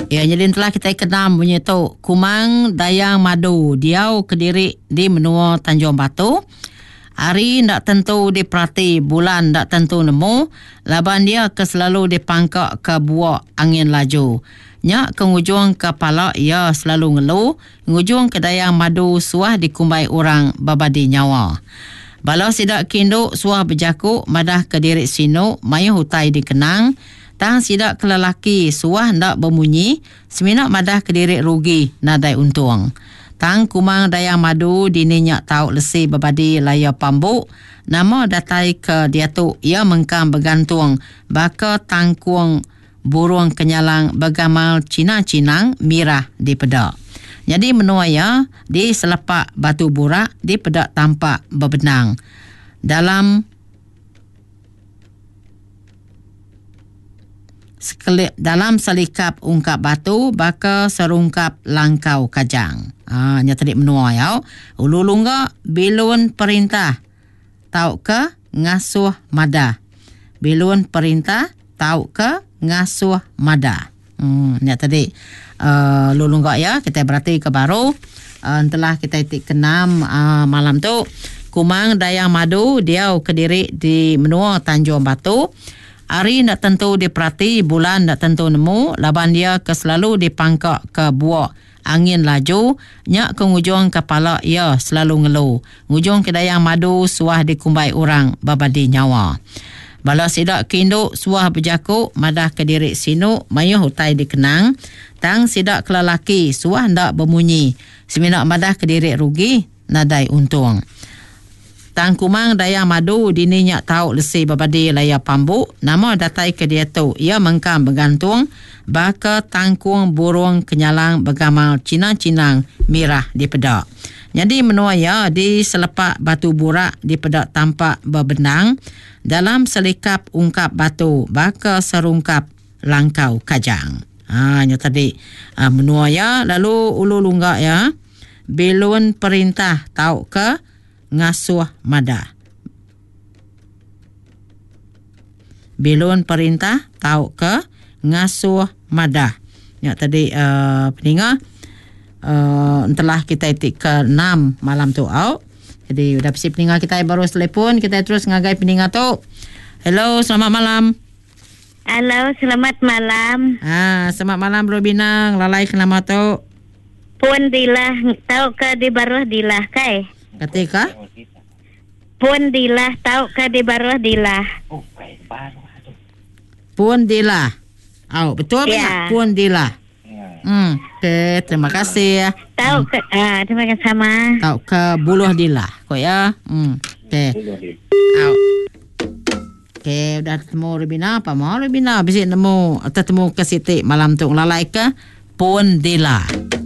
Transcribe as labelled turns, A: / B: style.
A: Ya, jadi telah kita kenal punya tu Kumang Dayang Madu, Diau Kediri di menua Tanjung Batu. Hari ndak tentu diperhati, bulan ndak tentu nemu, laban dia ke selalu dipangkak ke buak angin laju. Nyak ke ngujung kepala ia selalu ngeluh, ngujung ke Dayang Madu suah dikumbai orang babadi nyawa. Balau sidak kinduk suah berjakuk madah ke diri sino, maya hutai dikenang. Tang sidak ke lelaki suah ndak bemunyi, seminak madah ke diri rugi nadai untung. Tang Kumang Dayang Madu dininyak tahu lesi babadi laya pambuk, nama datai ke dia tu ia mengkam bergantung, baka tangkuang burung kenyalang bergamal Cina-Cinang mirah di pedak. Jadi menuaya di selepak batu burak di pedak tampak berbenang. Dalam selikap ungkap batu baka serungkap langkau kajang. Nya tadi menua ya. Ulu lungga bilun perintah tau ke ngasuh mada. Bilun perintah tau ke ngasuh mada. Nya tadi lulungga ya, kita berarti ke baru telah kita itik kenam malam tu Kumang Dayang Madu Diau Kediri di menua Tanjung Batu. Hari nak tentu diperhati, bulan nak tentu nemu, laban dia ke selalu dipangkak ke buak angin laju, nyak ke ngujung kepala ia selalu ngeluh. Ngujung ke Dayang Madu suah dikumbai orang babadi nyawa. Bala sidak kinduk suah berjakuk madah ke diri sinu, mayuh hutai dikenang. Tang sidak ke lelaki suah ndak bermunyi, seminak madah ke diri rugi nadai untung. Tang Kumang Dayang Madu dininyak tahu lesi babadi laya pambuk, nama datai ke dia tu ia mengkam bergantung, baka tangkuang burung kenyalang bergamal Cina-Cinang mirah di pedak. Jadi menuaya di selepak batu burak di pedak tampak berbenang, dalam selikap ungkap batu baka serungkap langkau kajang. Nya tadi menuaya. Lalu ulu lunggak ya, bilun perintah tahu ke ngasuh mada. Bilun perintah tahu ke ngasuh mada. Ya tadi peninga telah kita itik ke 6 malam tu au. Jadi udah pasti peninga kita baru telepon, kita terus ngagai peninga tu. Hello, selamat malam.
B: Halo, selamat malam.
A: Selamat malam Robina, lalai kenapa tu?
B: Pun dilah tahu ke di baruh dilah kai.
A: Ketika
B: Pun dilah tahu ke di baruh dilah.
A: Pun dilah. Betul
B: ya.
A: Benar? Pun dilah. Okay, terima kasih.
B: Tahu ke terima kasih sama.
A: Tahu ke buluh dilah. Kok ya? Okay. Okay, udah ketemu Rubina. Apa mau Rubina? Bisa ketemu ke Siti malam tu lalai ke Pun dilah.